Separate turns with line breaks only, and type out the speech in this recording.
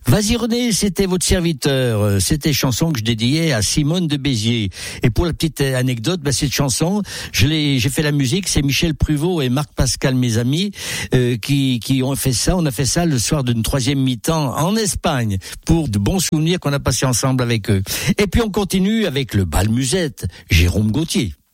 Vas-y René, c'était votre serviteur. C'était chanson que je dédiais à Simone de Béziers. Et pour la petite anecdote, cette chanson, j'ai fait la musique. C'est Michel Pruvot et Marc Pascal, mes amis, qui ont fait ça. On a fait ça le soir d'une 3e mi-temps en Espagne pour de bons souvenirs qu'on a passés ensemble avec eux. Et puis on continue avec le bal musette, Jérôme Gauthier.